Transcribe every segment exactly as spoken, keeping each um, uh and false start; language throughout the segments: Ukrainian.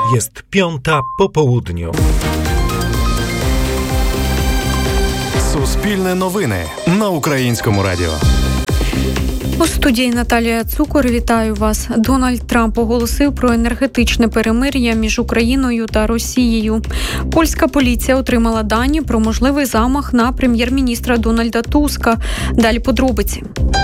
Jest piąta po południu. Суспільне новини на Українському радіо. У студії Наталія Цукор. Вітаю вас. Дональд Трамп оголосив про енергетичне перемир'я між Україною та Росією. Польська поліція отримала дані про можливий замах на прем'єр-міністра Дональда Туска. Далі подробиці.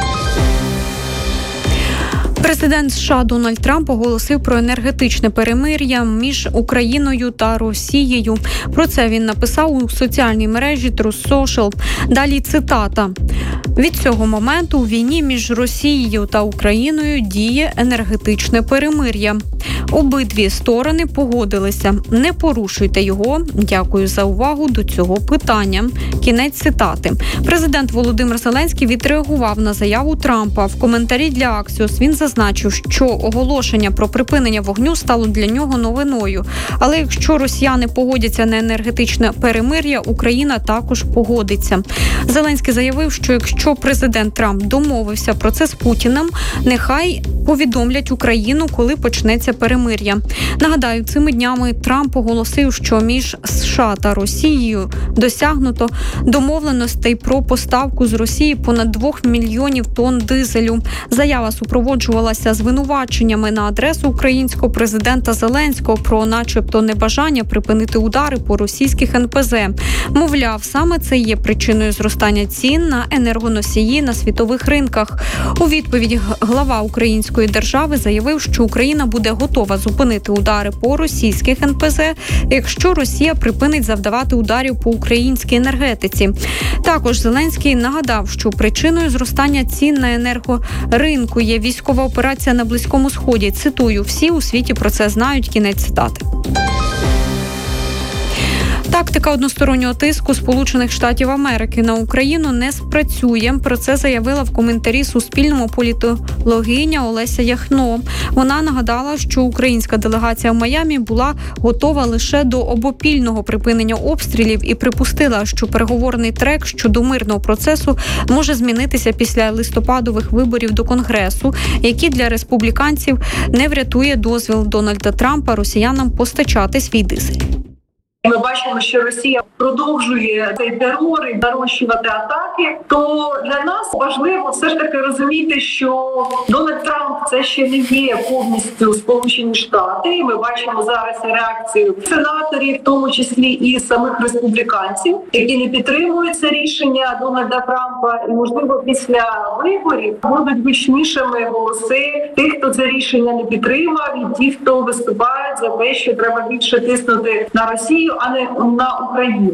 Президент США Дональд Трамп оголосив про енергетичне перемир'я між Україною та Росією. Про це він написав у соціальній мережі Truth Social. Далі цитата. «Від цього моменту у війні між Росією та Україною діє енергетичне перемир'я. Обидві сторони погодилися. Не порушуйте його. Дякую за увагу до цього питання». Кінець цитати. Президент Володимир Зеленський відреагував на заяву Трампа. В коментарі для Axios він зазначив, що оголошення про припинення вогню стало для нього новиною. Але якщо росіяни погодяться на енергетичне перемир'я, Україна також погодиться. Зеленський заявив, що якщо президент Трамп домовився про це з Путіним, нехай повідомлять Україну, коли почнеться перемир'я. Нагадаю, цими днями Трамп оголосив, що між США та Росією досягнуто домовленостей про поставку з Росії понад двох мільйонів тонн дизелю. Заява супроводжувалася звинуваченнями на адресу українського президента Зеленського про начебто небажання припинити удари по російських ен пе зе. Мовляв, саме це є причиною зростання цін на енергоносії на світових ринках. У відповідь глава української держави заявив, що Україна буде готова зупинити удари по російських ен пе зе, якщо Росія припинить завдавати ударів по українській енергетиці. Також Зеленський нагадав, що причиною зростання цін на енергоринку є військова операція на Близькому Сході. Цитую, всі у світі про це знають. Кінець цитати. Тактика одностороннього тиску Сполучених Штатів Америки на Україну не спрацює. Про це заявила в коментарі Суспільному політологиня Олеся Яхно. Вона нагадала, що українська делегація в Майамі була готова лише до обопільного припинення обстрілів і припустила, що переговорний трек щодо мирного процесу може змінитися після листопадових виборів до Конгресу, які для республіканців не врятує дозвіл Дональда Трампа росіянам постачати свій дизель. Ми бачимо, що Росія продовжує цей терор і нарощувати атаки, то для нас важливо все ж таки розуміти, що Дональд Трамп – це ще не є повністю Сполучені Штати. Ми бачимо зараз реакцію сенаторів, в тому числі і самих республіканців, які не підтримують це рішення Дональда Трампа. І, можливо, після виборів будуть гучнішими голоси тих, хто це рішення не підтримав, і ті, хто виступають за те, що треба більше тиснути на Росію, а не на Україну.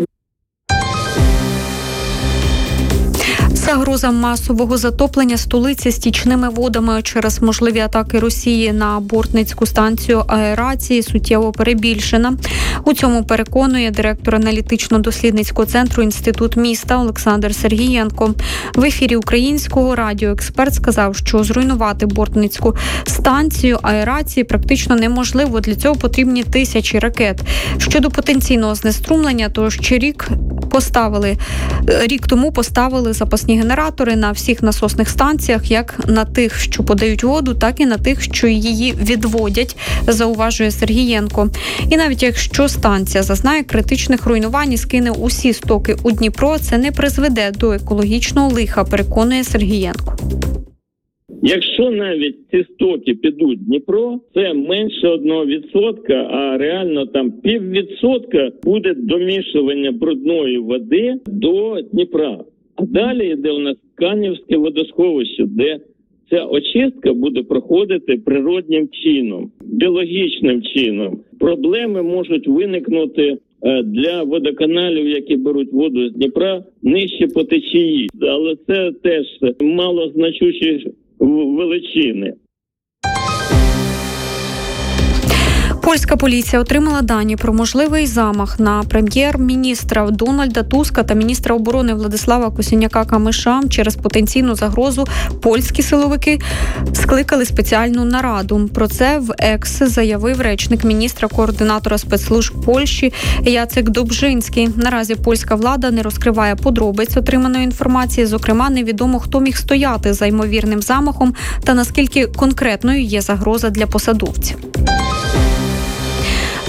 Загроза масового затоплення столиці стічними водами через можливі атаки Росії на бортницьку станцію аерації суттєво перебільшена. У цьому переконує директор аналітично-дослідницького центру «Інститут міста» Олександр Сергієнко. В ефірі Українського радіо експерт сказав, що зруйнувати бортницьку станцію аерації практично неможливо. Для цього потрібні тисячі ракет. Щодо потенційного знеструмлення, то ще рік поставили рік тому поставили запасні генератори на всіх насосних станціях, як на тих, що подають воду, так і на тих, що її відводять, зауважує Сергієнко. І навіть якщо станція зазнає критичних руйнувань і скине усі стоки у Дніпро, це не призведе до екологічного лиха, переконує Сергієнко. Якщо навіть ці стоки підуть в Дніпро, це менше одного відсотка, а реально там піввідсотка буде домішування брудної води до Дніпра. А далі йде у нас Канівське водосховище, де ця очистка буде проходити природнім чином, біологічним чином. Проблеми можуть виникнути для водоканалів, які беруть воду з Дніпра, нижче по течії. Але це теж малозначущі величини. Польська поліція отримала дані про можливий замах на прем'єр-міністра Дональда Туска та міністра оборони Владислава Косиняка-Камиша. Через потенційну загрозу польські силовики скликали спеціальну нараду. Про це в Екс заявив речник міністра координатора спецслужб Польщі Яцек Добжинський. Наразі польська влада не розкриває подробиць отриманої інформації. Зокрема, невідомо, хто міг стояти за ймовірним замахом та наскільки конкретною є загроза для посадовців.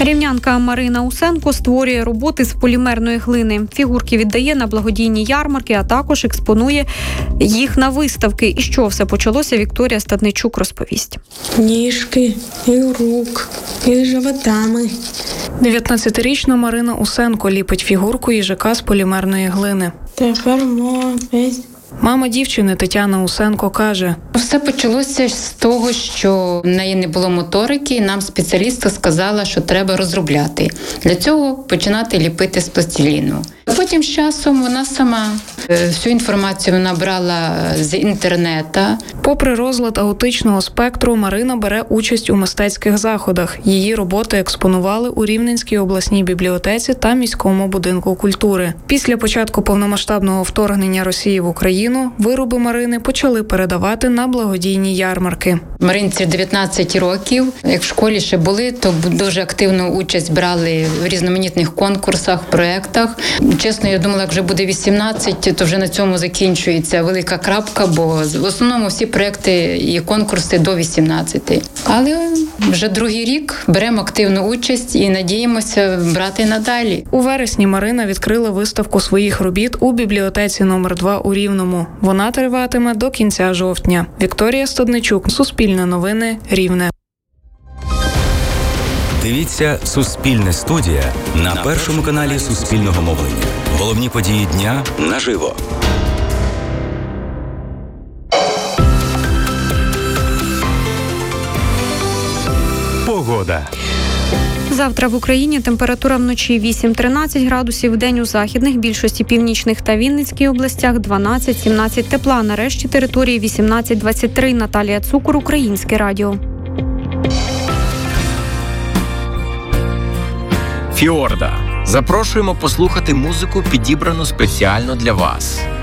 Рівнянка Марина Усенко створює роботи з полімерної глини. Фігурки віддає на благодійні ярмарки, а також експонує їх на виставки. І що все почалося, Вікторія Стадничук розповість. Ніжки, і рук, і животами. дев'ятнадцятирічна Марина Усенко ліпить фігурку їжака з полімерної глини. Тепер мовить. Мама дівчини Тетяна Усенко каже: все почалося з того, що в неї не було моторики, і нам спеціалістка сказала, що треба розробляти. Для цього починати ліпити з пластиліну. Потім з часом вона сама всю інформацію вона брала з інтернету. Попри розлад аутичного спектру, Марина бере участь у мистецьких заходах. Її роботи експонували у Рівненській обласній бібліотеці та міському будинку культури. Після початку повномасштабного вторгнення Росії в Україну вироби Марини почали передавати на благодійні ярмарки. Маринці дев'ятнадцять років. Як в школі ще були, то дуже активну участь брали в різноманітних конкурсах, проєктах. Чесно, я думала, як вже буде вісімнадцять, то вже на цьому закінчується велика крапка, бо в основному всі проєкти і конкурси до вісімнадцяти. Але вже другий рік беремо активну участь і надіємося брати надалі. У вересні Марина відкрила виставку своїх робіт у бібліотеці номер два у Рівному. Вона триватиме до кінця жовтня. Вікторія Стадничук, Суспільне новини, Рівне. Дивіться «Суспільне студія» на першому каналі Суспільного мовлення. Головні події дня наживо. Погода. Завтра в Україні температура вночі вісім-тринадцять градусів, вдень у західних, більшості північних та Вінницькій областях дванадцять-сімнадцять тепла. На решті території вісімнадцять-двадцять три. Наталія Цукор, Українське радіо. Фіорда. Запрошуємо послухати музику, підібрану спеціально для вас.